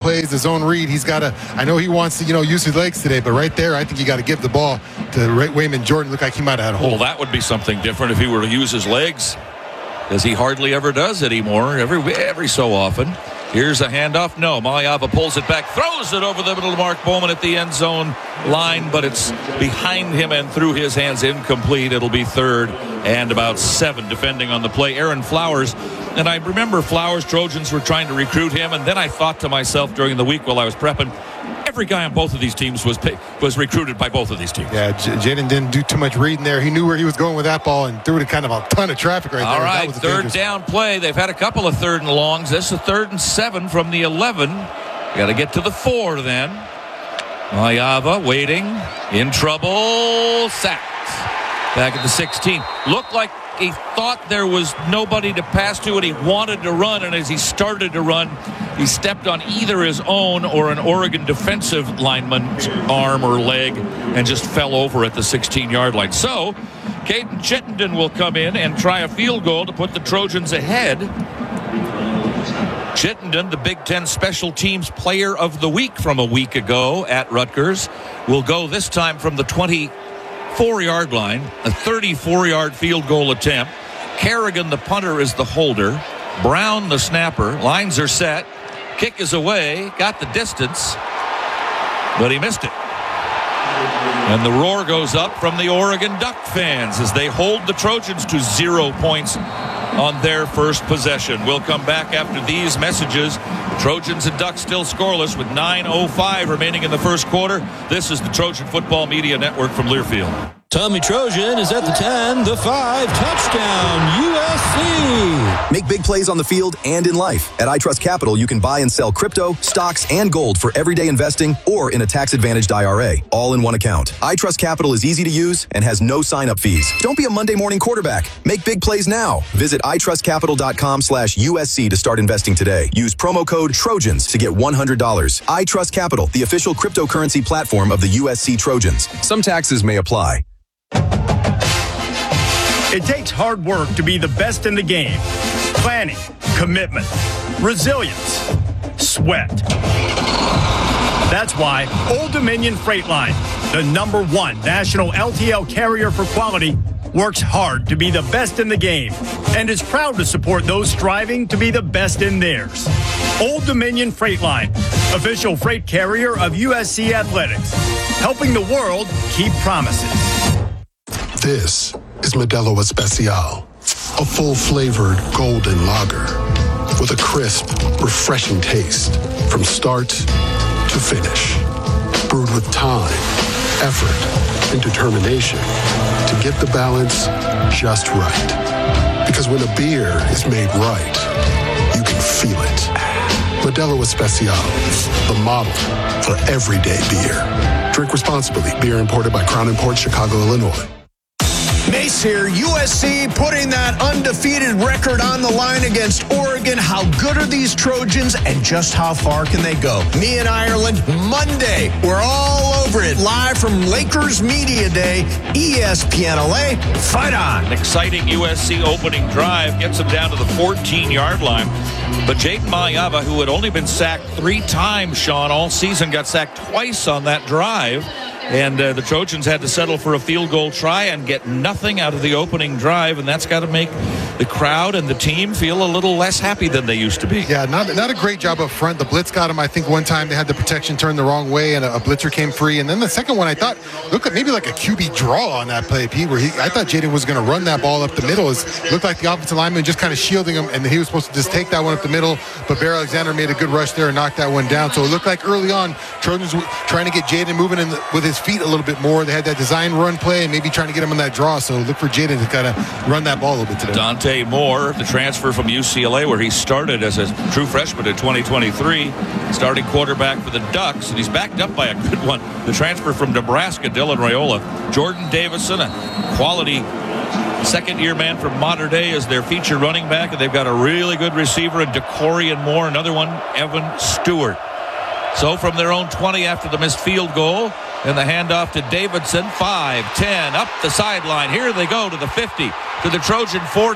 plays, the zone read. He's got to, I know he wants to, use his legs today, but right there, I think you got to give the ball to Wayman Jordan. Looked like he might have had a hole. Well, that would be something different if he were to use his legs, as he hardly ever does anymore, every so often. Here's a handoff. No, Maliava pulls it back, throws it over the middle to Mark Bowman at the end zone line, but it's behind him and through his hands, incomplete. It'll be 3rd and about 7, defending on the play. Aaron Flowers, and I remember Flowers, Trojans were trying to recruit him, and then I thought to myself during the week while I was prepping, every guy on both of these teams was recruited by both of these teams. Yeah, Jaden didn't do too much reading there. He knew where he was going with that ball and threw it kind of a ton of traffic right there. All right, 3rd down play. They've had a couple of 3rd and longs. This is 3rd and 7 from the 11. Got to get to the 4 then. Maliava waiting, in trouble, sacked. Back at the 16. Looked like he thought there was nobody to pass to, and he wanted to run, and as he started to run, he stepped on either his own or an Oregon defensive lineman's arm or leg and just fell over at the 16-yard line. So, Caden Chittenden will come in and try a field goal to put the Trojans ahead. Chittenden, the Big Ten Special Teams Player of the Week from a week ago at Rutgers, will go this time from the 24-yard line, a 34-yard field goal attempt. Kerrigan, the punter, is the holder. Brown, the snapper. Lines are set. Kick is away. Got the distance, but he missed it. And the roar goes up from the Oregon Duck fans as they hold the Trojans to 0 points on their first possession. We'll come back after these messages. Trojans and Ducks still scoreless with 9:05 remaining in the first quarter. This is the Trojan Football Media Network from Learfield. Tommy Trojan is at the 10, the 5, touchdown, USC. Make big plays on the field and in life. At iTrust Capital, you can buy and sell crypto, stocks, and gold for everyday investing or in a tax-advantaged IRA, all in one account. iTrust Capital is easy to use and has no sign-up fees. Don't be a Monday morning quarterback. Make big plays now. Visit iTrustCapital.com/USC to start investing today. Use promo code TROJANS to get $100. iTrust Capital, the official cryptocurrency platform of the USC Trojans. Some taxes may apply. It takes hard work to be the best in the game. Planning, commitment, resilience, sweat. That's why Old Dominion Freight Line, the #1 national LTL carrier for quality, works hard to be the best in the game and is proud to support those striving to be the best in theirs. Old Dominion Freight Line, official freight carrier of USC Athletics, helping the world keep promises. This is Modelo Especial, a full-flavored golden lager with a crisp, refreshing taste from start to finish. Brewed with time, effort, and determination to get the balance just right. Because when a beer is made right, you can feel it. Modelo Especial, the model for everyday beer. Drink responsibly. Beer imported by Crown Imports, Chicago, Illinois. Mace here, USC putting that undefeated record on the line against Oregon. How good are these Trojans and just how far can they go? Me and Ireland, Monday. We're all over it. Live from Lakers Media Day, ESPN LA. Fight on. An exciting USC opening drive gets them down to the 14-yard line. But Jaden Maliava, who had only been sacked 3 times, Sean, all season, got sacked twice on that drive. And the Trojans had to settle for a field goal try and get nothing out of the opening drive, and that's got to make the crowd and the team feel a little less happy than they used to be. Yeah, not a great job up front. The blitz got him. I think one time they had the protection turned the wrong way, and a blitzer came free. And then the second one, I thought, looked like maybe like a QB draw on that play, Pete, where I thought Jaden was going to run that ball up the middle. It looked like the offensive lineman just kind of shielding him, and he was supposed to just take that one up the middle. But Bear Alexander made a good rush there and knocked that one down. So it looked like early on, Trojans were trying to get Jaden moving with his feet a little bit more. They had that design run play and maybe trying to get him on that draw. So look for Jaden to kind of run that ball a little bit today. Dante Moore, the transfer from UCLA, where he started as a true freshman in 2023, starting quarterback for the Ducks, and he's backed up by a good one. The transfer from Nebraska, Dylan Raiola. Jordan Davison, a quality second-year man from Mater Dei, is their feature running back, and they've got a really good receiver in DeCorian Moore, another one, Evan Stewart. So from their own 20 after the missed field goal, and the handoff to Davidson, 5, 10, up the sideline. Here they go to the 50, to the Trojan 40,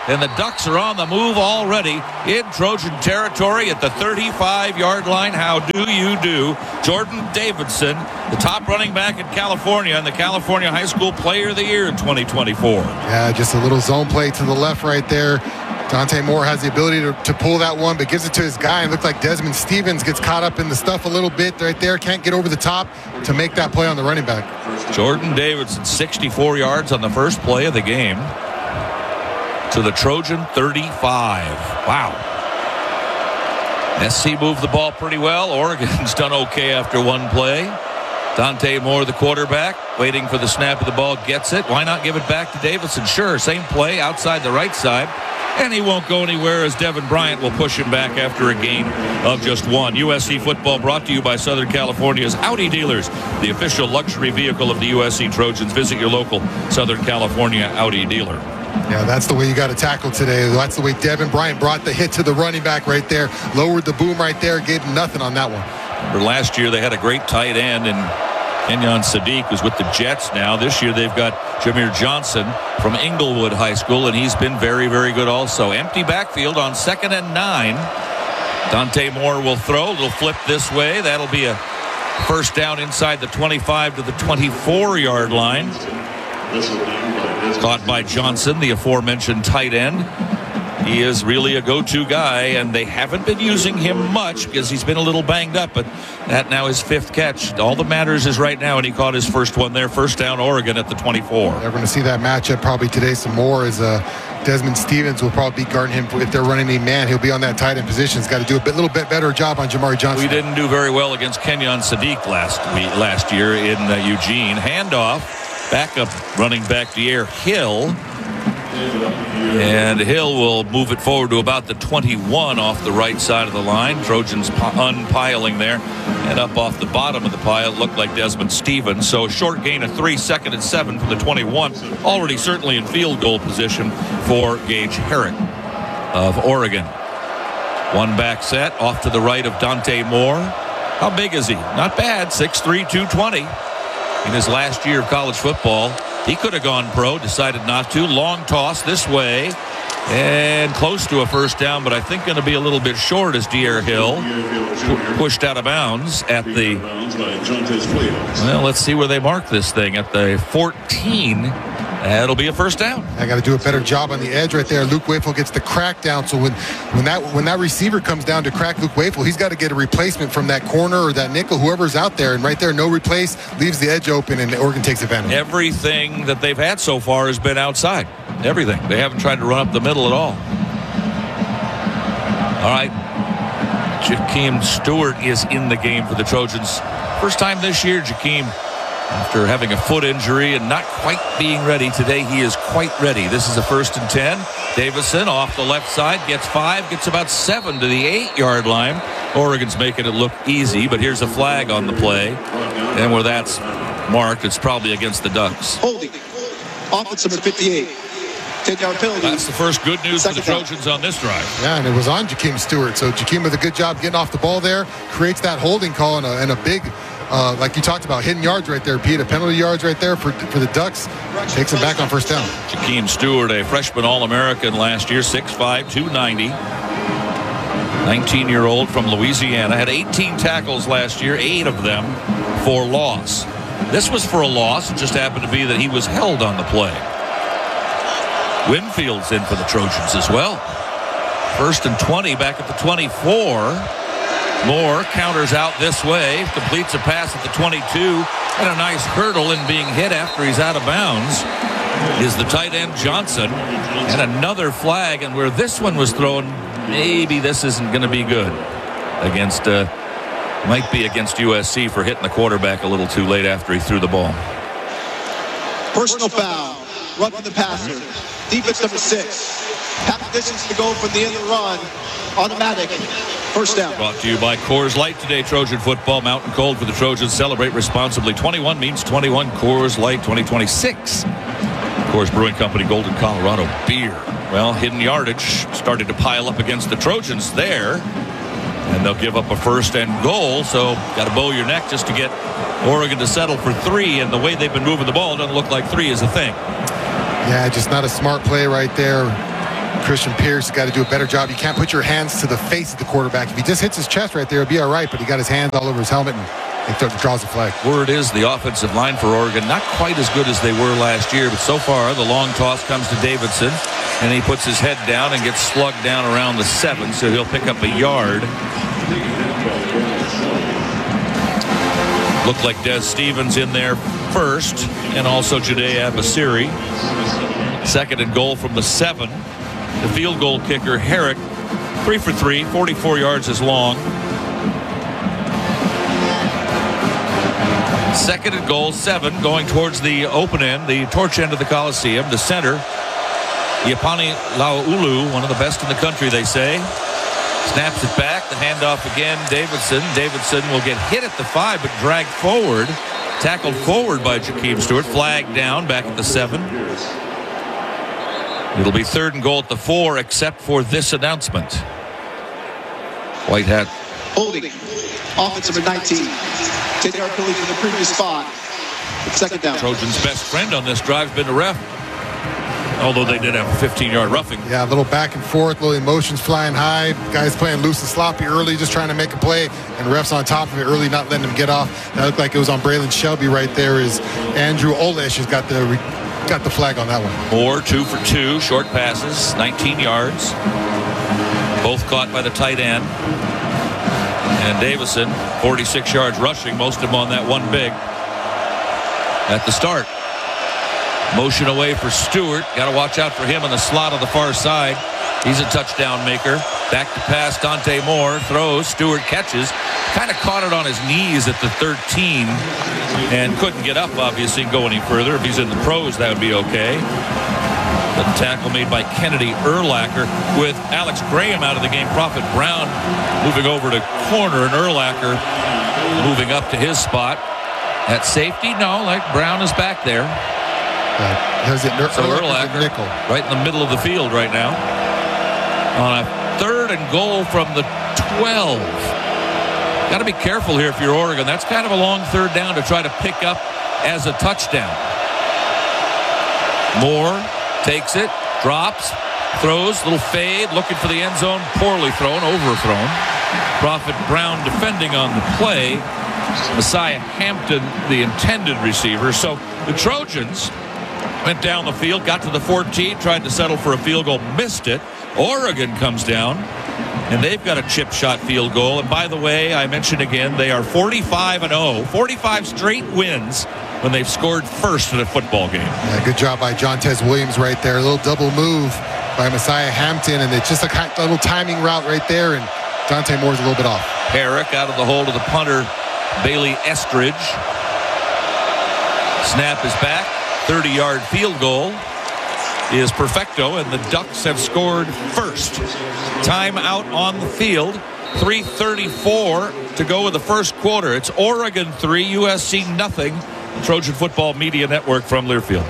and the Ducks are on the move already in Trojan territory at the 35-yard line. How do you do? Jordan Davidson, the top running back in California and the California High School Player of the Year in 2024. Yeah, just a little zone play to the left right there. Dante Moore has the ability to pull that one, but gives it to his guy. It looked like Desmond Stevens gets caught up in the stuff a little bit right there. Can't get over the top to make that play on the running back. Jordan Davidson, 64 yards on the first play of the game to the Trojan 35. Wow. SC moved the ball pretty well. Oregon's done okay after one play. Dante Moore, the quarterback, waiting for the snap of the ball, gets it. Why not give it back to Davidson? Sure, same play outside the right side. And he won't go anywhere as Devin Bryant will push him back after a gain of just one. USC football brought to you by Southern California's Audi dealers, the official luxury vehicle of the USC Trojans. Visit your local Southern California Audi dealer. Yeah, that's the way you got to tackle today. That's the way Devin Bryant brought the hit to the running back right there. Lowered the boom right there. Gave him nothing on that one. Remember last year they had a great tight end, and Kenyon Sadiq, who's with the Jets now. This year they've got Jameer Johnson from Inglewood High School, and he's been very, very good also. Empty backfield on 2nd and 9. Dante Moore will throw. It'll flip this way. That'll be a first down inside the 25 to the 24-yard line. Caught by Johnson, the aforementioned tight end. He is really a go-to guy, and they haven't been using him much because he's been a little banged up, but that now his 5th catch. All that matters is right now, and he caught his first one there. First down, Oregon at the 24. They're going to see that matchup probably today some more as Desmond Stevens will probably be guarding him. If they're running a man, he'll be on that tight end position. He's got to do a little bit better job on Jamari Johnson. We didn't do very well against Kenyon Sadiq last year in Eugene. Handoff, backup running back De'Air Hill. And Hill will move it forward to about the 21 off the right side of the line. Trojans unpiling there. And up off the bottom of the pile, it looked like Desmond Stevens. So a short gain of 3, 2nd and 7 from the 21. Already certainly in field goal position for Gage Herrick of Oregon. One back set off to the right of Dante Moore. How big is he? Not bad, 6'3", 220. In his last year of college football, he could have gone pro, decided not to. Long toss this way and close to a first down, but I think going to be a little bit short as De'Air Hill pushed out of bounds at the, well, let's see where they mark this thing, at the 14. That'll be a first down. I got to do a better job on the edge right there. Luke Wafel gets the crack down. So when that receiver comes down to crack Luke Wafel, he's got to get a replacement from that corner or that nickel, whoever's out there. And right there, no replace, leaves the edge open, and Oregon takes advantage. Everything that they've had so far has been outside. Everything. They haven't tried to run up the middle at all. All right. Jakeem Stewart is in the game for the Trojans. First time this year, Jakeem, after having a foot injury and not quite being ready today, he is quite ready. This is a 1st and 10. Davison off the left side, gets 5, gets about 7 to the 8-yard line. Oregon's making it look easy, but here's a flag on the play. And where that's marked, it's probably against the Ducks. Holding. Offense number 58. 10-yard penalty. That's the first good news for the Trojans on this drive. Yeah, and it was on Jakeem Stewart. So Jakeem with a good job getting off the ball there, creates that holding call and a big, like you talked about, hidden yards right there, Pete, a penalty yards right there for the Ducks. Takes him back on first down. Jakeem Stewart, a freshman All-American last year, 6'5", 290. 19-year-old from Louisiana. Had 18 tackles last year, 8 of them for loss. This was for a loss. It just happened to be that he was held on the play. Winfield's in for the Trojans as well. 1st and 20 back at the 24. Moore counters out this way, completes a pass at the 22, and a nice hurdle in being hit after he's out of bounds is the tight end Johnson. And another flag, and where this one was thrown, maybe this isn't going to be good against, might be against USC for hitting the quarterback a little too late after he threw the ball. Personal foul, roughing the passer. Defense number 6. Half distance to go from the end of the run. Automatic. First down. Brought to you by Coors Light today. Trojan football, mountain cold for the Trojans. Celebrate responsibly. 21 means 21. Coors Light 2026. Coors Brewing Company, Golden, Colorado beer. Well, hidden yardage started to pile up against the Trojans there. And they'll give up a 1st and goal. So got to bow your neck just to get Oregon to settle for 3. And the way they've been moving the ball, it doesn't look like 3 is a thing. Yeah, just not a smart play right there. Christian Pierce has got to do a better job. You can't put your hands to the face of the quarterback. If he just hits his chest right there, it'll be all right, but he got his hands all over his helmet and draws the flag. Word is the offensive line for Oregon not quite as good as they were last year, but so far the long toss comes to Davidson, and he puts his head down and gets slugged down around the 7, so he'll pick up a yard. Looked like Des Stevens in there first, and also Judea Abasiri. 2nd and goal from the 7. The field goal kicker, Herrick, 3 for 3, 44 yards is long. 2nd and goal, 7, going towards the open end, the torch end of the Coliseum. The center, Iapani Lau'ulu, one of the best in the country, they say. Snaps it back, the handoff again, Davidson. Davidson will get hit at the 5, but dragged forward. Tackled forward by Jakeem Stewart. Flagged down back at the 7. It'll be 3rd and goal at the 4, except for this announcement. White hat. Holding. Offense number 19. 10-yard penalty from the previous spot. 2nd down. Trojans' best friend on this drive has been the ref. Although they did have a 15-yard roughing. Yeah, a little back and forth, little emotions flying high. Guys playing loose and sloppy early, just trying to make a play, and refs on top of it early, not letting them get off. That looked like it was on Braylon Shelby right there. Is Andrew Olesh has got the flag on that one. Moore 2 for 2, short passes, 19 yards. Both caught by the tight end. And Davison, 46 yards rushing, most of them on that one big at the start. Motion away for Stewart. Got to watch out for him in the slot on the far side. He's a touchdown maker. Back to pass, Dante Moore throws. Stewart catches. Kind of caught it on his knees at the 13 and couldn't get up, obviously, and go any further. If he's in the pros, that would be okay. The tackle made by Kennedy Urlacher with Alex Graham out of the game. Prophet Brown moving over to corner, and Urlacher moving up to his spot. At safety, no, like Brown is back there. So Urlacher nickel right in the middle of the field right now. On a 3rd and goal from the 12. Got to be careful here if you're Oregon. That's kind of a long 3rd down to try to pick up as a touchdown. Moore takes it, drops, throws, little fade, looking for the end zone, poorly thrown, overthrown. Prophet Brown defending on the play. Messiah Hampton, the intended receiver. So the Trojans went down the field, got to the 14, tried to settle for a field goal, missed it. Oregon comes down, and they've got a chip shot field goal. And by the way, I mentioned again, they are 45-0, 45 straight wins when they've scored first in a football game. Yeah, good job by Jontez Williams right there. A little double move by Messiah Hampton, and it's just a little timing route right there, and Dante Moore's a little bit off. Herrick out of the hold of the punter, Bailey Estridge. Snap is back. 30-yard field goal is perfecto, and the Ducks have scored first. Timeout on the field. 3:34 to go in the first quarter. It's Oregon 3, USC nothing. The Trojan Football Media Network from Learfield.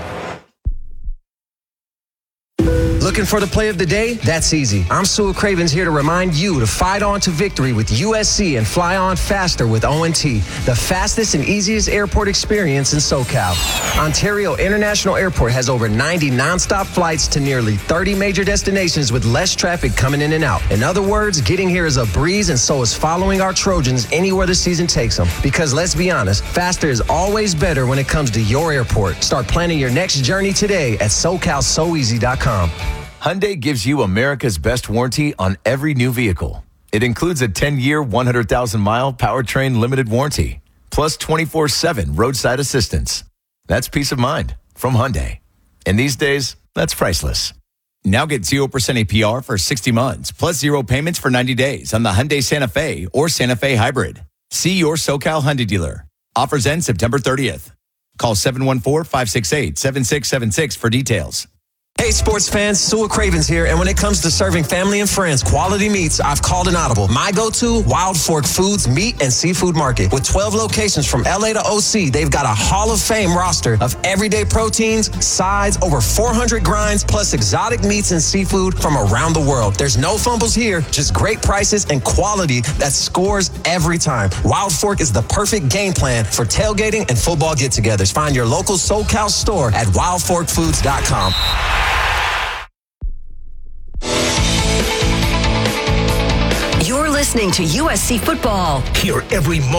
Looking for the play of the day? That's easy. I'm Sua Cravens here to remind you to fight on to victory with USC and fly on faster with ONT, the fastest and easiest airport experience in SoCal. Ontario International Airport has over 90 nonstop flights to nearly 30 major destinations with less traffic coming in and out. In other words, getting here is a breeze, and so is following our Trojans anywhere the season takes them. Because let's be honest, faster is always better when it comes to your airport. Start planning your next journey today at SoCalSoEasy.com. Hyundai gives you America's best warranty on every new vehicle. It includes a 10-year, 100,000-mile powertrain limited warranty, plus 24/7 roadside assistance. That's peace of mind from Hyundai. And these days, that's priceless. Now get 0% APR for 60 months, plus 0 payments for 90 days on the Hyundai Santa Fe or Santa Fe Hybrid. See your SoCal Hyundai dealer. Offers end September 30th. Call 714-568-7676 for details. Hey, sports fans, Sua Cravens here, and when it comes to serving family and friends quality meats, I've called an audible. My go-to, Wild Fork Foods Meat and Seafood Market. With 12 locations from LA to OC, they've got a Hall of Fame roster of everyday proteins, sides, over 400 grinds, plus exotic meats and seafood from around the world. There's no fumbles here, just great prices and quality that scores every time. Wild Fork is the perfect game plan for tailgating and football get-togethers. Find your local SoCal store at wildforkfoods.com. listening to USC Football. Hear every